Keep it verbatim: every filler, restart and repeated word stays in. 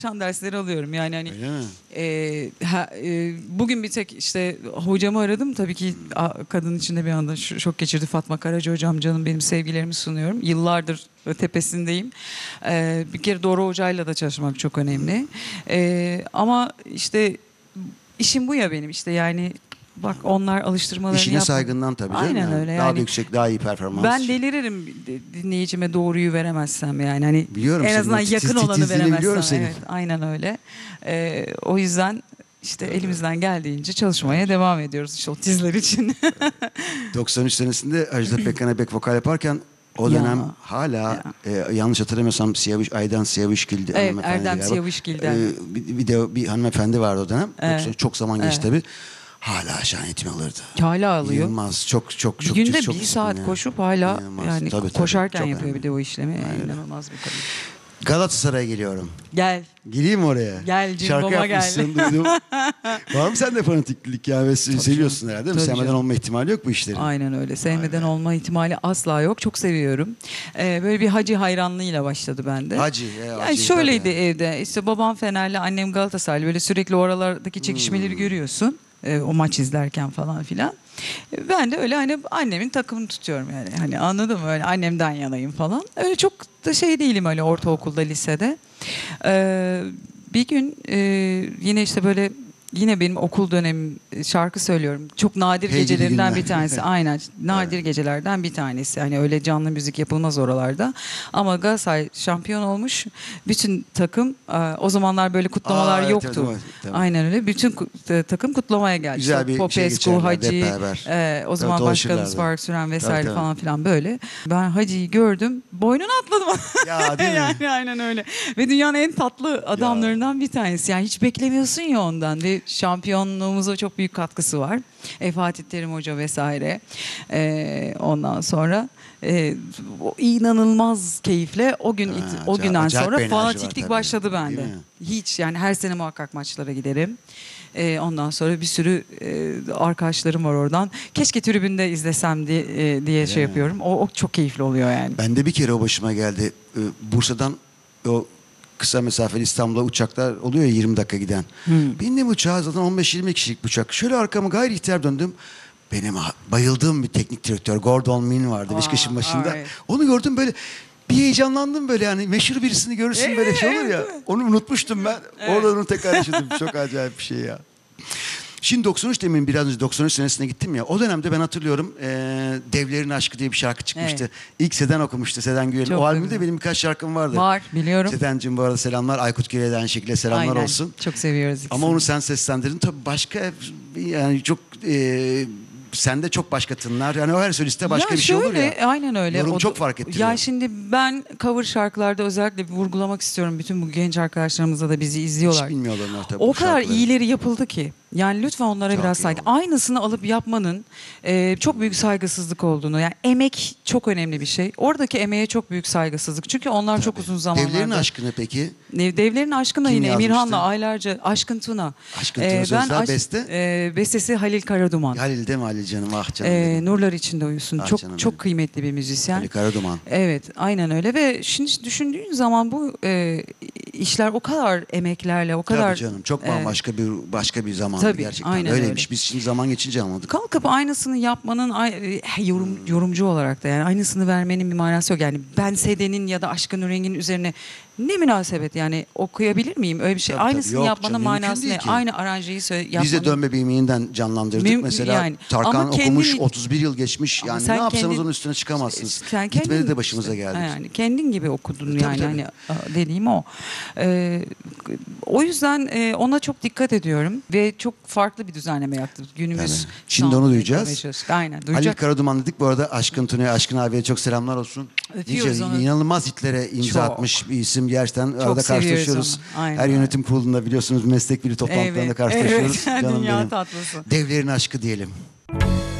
Şan dersleri alıyorum yani hani Öyle mi? e, ha, e, bugün bir tek işte hocamı aradım tabii ki a, kadın içinde bir anda ş- şok geçirdi. Fatma Karaca hocam, canım benim, sevgilerimi sunuyorum, yıllardır tepesindeyim. E, bir kere Doğru hocayla da çalışmak çok önemli. E, ama işte işim bu ya benim, işte yani bak onlar alıştırmalarını İşine yapmadı. saygından tabii canım. Aynen yani. öyle Daha yani. yüksek, daha iyi performans. Ben deliririm dinleyicime doğruyu veremezsem yani. Hani Biliyorum en senin azından o titiz- yakın olanı titizliğini biliyorum veremezsem. senin. Evet, aynen öyle. Ee, o yüzden işte elimizden geldiğince çalışmaya devam ediyoruz işte o tizler için. doksan üç senesinde Ajda Pekkan'a back vokal yaparken o Ya, dönem hala e, yanlış hatırlamıyorsam Siyavuş, Aydan Siyavuşgil'di Evet, hanımefendi Erdem galiba. Siyavuşgil'den. E, bir, bir de bir hanımefendi vardı o dönem. Evet. doksan çok zaman geçti Evet. tabii. Hala şahane eğitim alırdı. Hala alıyor. İnanılmaz. Çok çok Bir çok günde çok bir çok saat yani. koşup hala İnanılmaz. yani Tabii, tabii. koşarken Çok yapıyor önemli. bir de o işlemi. Aynen. İnanılmaz bir kadın. Galatasaray'a geliyorum. Gel. Geleyim mi oraya? Gel Şarkı Cimbom'a gel. yapmışsın duydum. Var mı sende fanatiklik ya? Ve seviyorsun canım. herhalde değil mi? Tabii Sevmeden canım. olma ihtimali yok bu işlerin. Aynen öyle. Sevmeden be. olma ihtimali asla yok. Çok seviyorum. Ee, böyle bir hacı hayranlığıyla başladı bende. Hacı. E, Yani hacı, şöyleydi tabii. evde. İşte babam Fenerli, annem Galatasaraylı. Böyle sürekli o aralardaki çekişmeleri Hmm. görüyorsun. Ee, o maç izlerken falan filan. Ee, Ben de öyle hani annemin takımını tutuyorum yani. Hani anladın mı? Öyle annemden yanayım falan. Öyle çok da şey değilim öyle ortaokulda, lisede. Ee, bir gün e, yine işte böyle yine benim okul dönemim, şarkı söylüyorum. Çok nadir Hey gidi gecelerimden günler. bir tanesi. Aynen. Nadir gecelerden bir tanesi. Hani öyle canlı müzik yapılmaz oralarda. Ama Galatasaray şampiyon olmuş. Bütün takım e, o zamanlar böyle kutlamalar Aa, evet, yoktu. evet, evet, tabii. Aynen öyle. Bütün ku- e, takım kutlamaya geldi. Güzel İşte bir şey Popescu, geçerlerdi hep Hacı, beraber. e, o Tabii, zaman başkanımız dolaşırlardı. Faruk Süren vesaire Tabii, tabii. falan filan böyle. Ben Hacı'yı gördüm. Boynuna atladım. Ya değil mi? Yani aynen öyle. Ve dünyanın en tatlı adamlarından bir tanesi. Yani hiç beklemiyorsun ya ondan. Ve şampiyonluğumuza çok büyük katkısı var. E, Fatih Terim Hoca vesaire. E, ondan sonra e, o inanılmaz keyifle o gün Ha, it- o acayip- günden acayip sonra bir enerji var fanatiklik tabii. başladı bende. Değil mi? Hiç yani her sene muhakkak maçlara giderim. E, ondan sonra bir sürü e, arkadaşlarım var oradan. Keşke tribünde izlesem diye, e, diye şey mi? yapıyorum. O, o çok keyifli oluyor yani. Ben de bir kere o başıma geldi. Ee, Bursa'dan o kısa mesafeli İstanbul'a uçaklar oluyor ya yirmi dakika giden. Hmm. Bindim uçağa, zaten on beş yirmi kişilik bir uçak. Şöyle arkamı gayri ihtiyar döndüm. Benim ha- bayıldığım bir teknik direktör Gordon Min vardı Aa, Beşiktaş'ın başında. evet. Onu gördüm böyle bir heyecanlandım böyle, yani meşhur birisini görürsün böyle şey olur ya. Onu unutmuştum ben. Orada onu tekrar yaşadım. Çok acayip bir şey ya. Şimdi doksan üç demin biraz önce doksan üç senesine gittim ya. O dönemde ben hatırlıyorum e, Devlerin Aşkı diye bir şarkı çıkmıştı. Evet. İlk Seden okumuştu, Seden Güven'in. Çok O albümde güzel. benim birkaç şarkım vardı. Var, biliyorum. Seden'cim bu arada selamlar. Aykut Gürel'e de aynı şekilde selamlar Aynen. olsun. Çok seviyoruz ikisini. Ama onu sen seslendirdin. Tabii başka yani çok e, sende çok başka tınlar. Yani o her soliste başka ya bir şey olur şöyle, ya. aynen öyle. Yorum O çok da- fark ettiriyor. Ya şimdi ben cover şarkılarda özellikle bir vurgulamak istiyorum. Bütün bu genç arkadaşlarımız da bizi izliyorlar. Hiç bilmiyorlar onlar tabii O bu kadar şarkıları. iyileri yapıldı ki. Yani lütfen onlara Çok biraz iyi saygı. oldu. Aynısını alıp yapmanın e, çok büyük saygısızlık olduğunu. Yani emek çok önemli bir şey. Oradaki emeğe çok büyük saygısızlık. Çünkü onlar çok Tabii. uzun zamanlarda. Devlerin Aşkı'nı peki? Ne- Devlerin Aşkı'nda Kim yine yazmıştı? Emirhan'la aylarca Aşkın Tuna. Aşkın Tuna sözler, beste? e, bestesi Halil Karaduman. Halil değil mi Halil canım? Ah canım Ee, benim. nurlar içinde uyusun. Ah çok canım çok benim. kıymetli bir müzisyen. Ali Karaduman. Evet, aynen öyle ve şimdi düşündüğün zaman bu e, işler o kadar emeklerle, o kadar Tabii canım, çok e, bambaşka bir başka bir zaman tabii, gerçekten. aynen Öyleymiş. öyle. Biz şimdi zaman geçince anladık. kalkıp aynısını yapmanın ay- e, yorum, yorumcu olarak da yani aynısını vermenin bir manası yok. Yani ben Seden'in ya da Aşkın Ürengi'nin üzerine ne münasebet yani okuyabilir miyim? Öyle bir şey. Tabii, tabii. Aynısını Yok yapmanın canım, mümkün manası değil ne? ki. Aynı aranjeyi söyle, yapmanın. Biz de Dönme Bebeğimi yeniden canlandırdık. Müm- Mesela yani. Tarkan Ama okumuş, kendin- otuz bir yıl geçmiş. Ama Yani sen ne yapsanız kendin- onun üstüne çıkamazsınız. Sen Gitmedi kendin de başımıza işte, geldi. Yani kendin gibi okudun Tabii, yani tabii. hani a, dediğim o. Ee, o yüzden e, ona çok dikkat ediyorum ve çok farklı bir düzenleme yaptı günümüz. Tabii. Şimdi onu sound'una duyacağız. koymaya çalıştık. Aynen Halil duyacak. Karaduman dedik. Bu arada Aşkın Tuna'ya, Aşkın abiye çok selamlar olsun. Öpüyoruz Nice, onu. inanılmaz hitlere imza Çok. atmış bir isim. Gerçekten arada seviyoruz karşılaşıyoruz. onu. Aynen Her öyle. yönetim kurulunda biliyorsunuz meslek birliği toplantılarında Evet, karşılaşıyoruz. evet. Canım Dünya benim. tatlısı. Devlerin Aşkı diyelim.